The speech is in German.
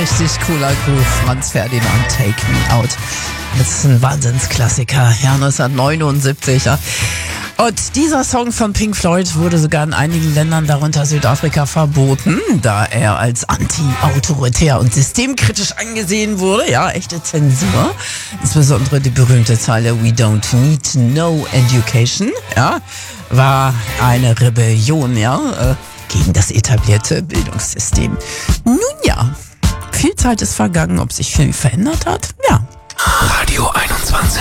richtig cooler Groove. Franz Ferdinand, Take Me Out. Das ist ein Wahnsinnsklassiker, ja, 1979. Ja. Und dieser Song von Pink Floyd wurde sogar in einigen Ländern, darunter Südafrika, verboten, da er als anti-autoritär und systemkritisch angesehen wurde. Ja, echte Zensur. Insbesondere die berühmte Zeile We don't need no education, ja, war eine Rebellion, ja, gegen das etablierte Bildungssystem. Nun ja, viel Zeit ist vergangen, ob sich viel verändert hat? Ja. Radio 21.